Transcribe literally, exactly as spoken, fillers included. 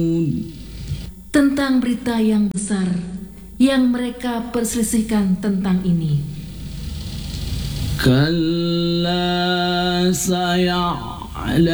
tentang berita yang besar yang mereka perselisihkan tentang ini. Kalla saya'lam